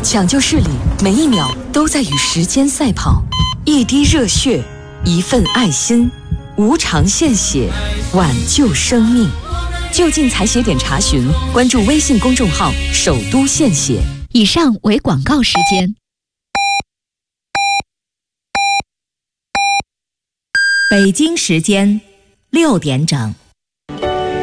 抢救室里每一秒都在与时间赛跑，一滴热血，一份爱心，无偿献血，挽救生命。就近采血点查询，关注微信公众号“首都献血”。 以上为广告时间。 北京时间6点整。